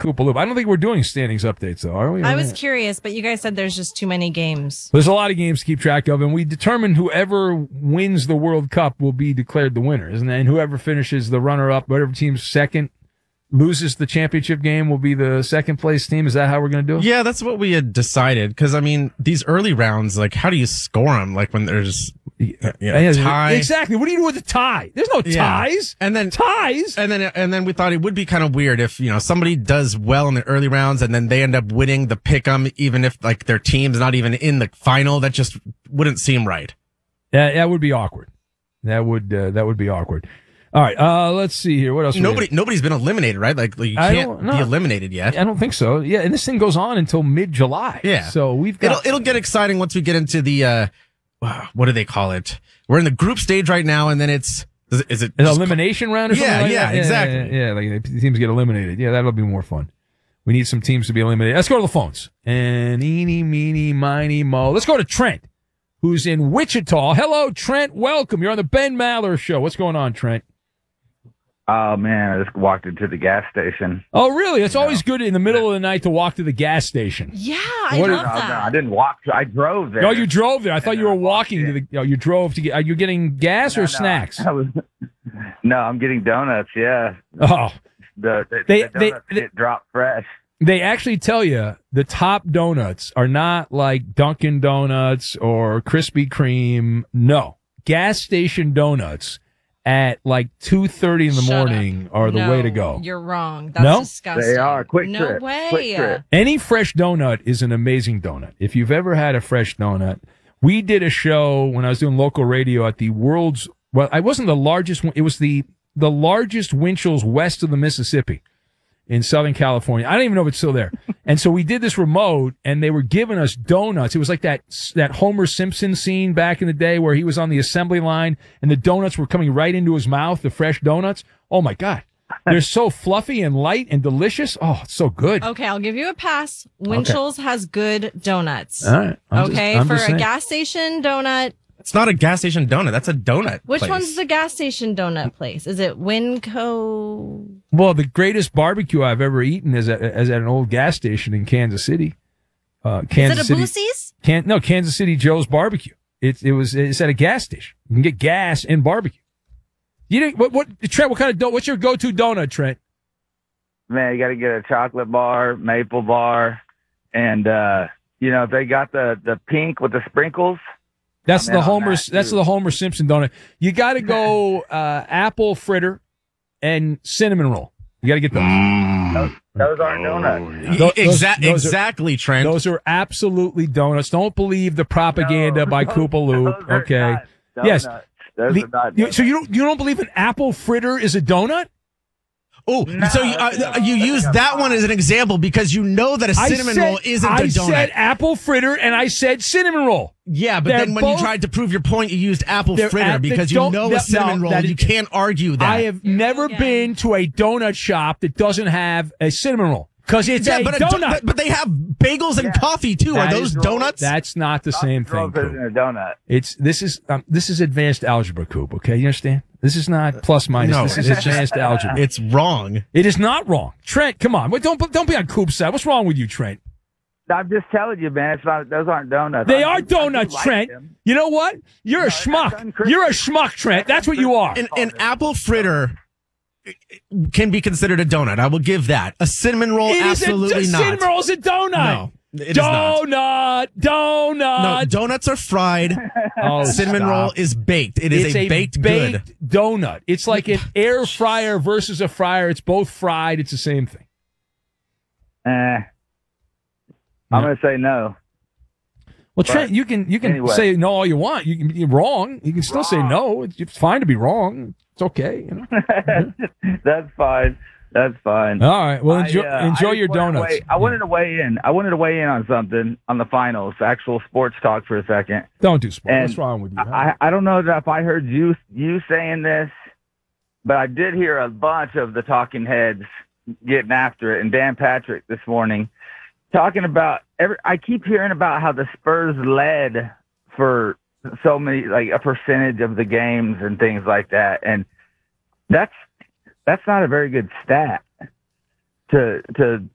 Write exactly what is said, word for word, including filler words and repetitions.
Koopa Loop. I don't think we're doing standings updates, though, are we? I was curious, but you guys said there's just too many games. There's a lot of games to keep track of, and we determine whoever wins the World Cup will be declared the winner, isn't it? And whoever finishes the runner-up, whatever team's second, loses the championship game will be the second place team. Is that how we're going to do it? Yeah, that's what we had decided. Because, I mean, these early rounds, like, how do you score them? Like, when there's you know, yeah, tie. Exactly. What do you do with a tie? There's no Yeah. ties. And then ties. And then and then we thought it would be kind of weird if, you know, somebody does well in the early rounds and then they end up winning the pick'em, even if, like, their team's not even in the final. That just wouldn't seem right. Yeah, that would be awkward. That would uh, that would be awkward. All right, uh, let's see here. What else? Nobody, nobody's been eliminated, right? Like, like you I can't don't- no. be eliminated yet. I don't think so. Yeah, and this thing goes on until mid-July. Yeah. So we've got... It'll it'll get exciting once we get into the uh, what do they call it? We're in the group stage right now, and then it's is it, is it An just elimination round or something Yeah, like yeah, that? exactly. Yeah, yeah, yeah, like the teams get eliminated. Yeah, that'll be more fun. We need some teams to be eliminated. Let's go to the phones. And eeny, meeny, miny, mo. Let's go to Trent, who's in Wichita. Hello, Trent. Welcome. You're on the Ben Maller Show. What's going on, Trent? Oh, man, I just walked into the gas station. Oh, really? It's always good in the middle of the night to walk to the gas station. Yeah, I What love is- No, that. no, I didn't walk. I drove there. No, you drove there. I thought And you were then I walked walking to in. the. Oh, you drove to get. Are you getting gas No, or no, snacks? I was, no, I'm getting donuts, yeah. Oh, The, the, They- the they- donuts they- get dropped fresh. they actually tell you the top donuts are not like Dunkin' Donuts or Krispy Kreme. No, gas station donuts at like two thirty in the Shut morning are the No, way to go. You're wrong. That's No? disgusting. They are. Quick no trip. way. Quick trip. Any fresh donut is an amazing donut. If you've ever had a fresh donut, we did a show when I was doing local radio at the world's, well, I wasn't the largest one. It was the, the largest Winchell's west of the Mississippi in Southern California. I don't even know if it's still there. And so we did this remote and they were giving us donuts. It was like that, that Homer Simpson scene back in the day where he was on the assembly line and the donuts were coming right into his mouth, the fresh donuts. Oh my God. They're so fluffy and light and delicious. Oh, it's so good. Okay, I'll give you a pass. Winchell's has good donuts. All right. I'm just- okay, I'm for just a saying. gas station donut. It's not a gas station donut. That's a donut. Which place. one's the gas station donut place? Is it Winco? Well, the greatest barbecue I've ever eaten is at, is at an old gas station in Kansas City. Uh, Kansas Is it a City. Boosie's? Can, no, Kansas City Joe's Barbecue. It it was it's at a gas station. You can get gas and barbecue. You didn't what what Trent? What kind of do, what's your go to donut, Trent? Man, you got to get a chocolate bar, maple bar, and, uh, you know, if they got the, the pink with the sprinkles. That's I'm the in on Homer. that, That's too. the Homer Simpson donut. You got to go uh, apple fritter and cinnamon roll. You got to get those. Those, those aren't donuts. Those- Exa- those are- exactly, Trent. Those are absolutely donuts. Don't believe the propaganda No, by those- Koopa Loop. those are Okay. not Yes. donuts. Those The- are not you- so you donuts. don't you don't believe an apple fritter is a donut? Oh, No, so you, uh, that's you a- use that's a that one pie. as an example because you know that a cinnamon I said, roll isn't I a donut. said apple fritter and I said cinnamon roll. yeah, but they're then when both- you tried to prove your point, you used apple They're fritter at the because you don't- know that- a cinnamon no, roll. that is- You can't argue that. I have never again. been to a donut shop that doesn't have a cinnamon roll because it's yeah, a but, a donut. do- but, but they have bagels and Yeah. coffee too. That Are those is- donuts? That's not the same thing. Rolls isn't Coop. a donut. It's this is um, this is advanced algebra, Coop. Okay, you understand? This is not plus minus. No, this is it's just- advanced algebra. It's wrong. It is not wrong. Trent, come on. Wait, Don't don't be on Coop's side. What's wrong with you, Trent? I'm just telling you, man. It's not. Those aren't donuts. They I are do- I do donuts, like Trent. them. You know what? You're a No, that's schmuck. uncrisp- You're a schmuck, Trent. That's what you are. An, an apple fritter can be considered a donut. I will give that. A cinnamon roll, It is absolutely a, not. cinnamon roll is a donut. No, it is not. donut, donut. No, donuts are fried. Oh, cinnamon stop. roll is baked. It is It's a, baked, good. baked donut. It's like an air fryer versus a fryer. It's both fried. It's the same thing. Eh. I'm going to say no. Well, Trent, you can you can anyway. say no all you want. You can be wrong. You can still say Wrong. no. It's, it's fine to be wrong. It's okay. You know? That's fine. That's fine. All right. Well, enjoy, I, uh, enjoy I your just wanted to donuts. weigh- I wanted to weigh in. I wanted to weigh in on something on the finals, actual sports talk for a second. Don't do sport. And What's wrong with you? huh? I, I don't know that if I heard you you saying this, but I did hear a bunch of the talking heads getting after it, and Dan Patrick this morning talking about every. I keep hearing about how the Spurs led for so many, like a percentage of the games and things like that, and that's that's not a very good stat to to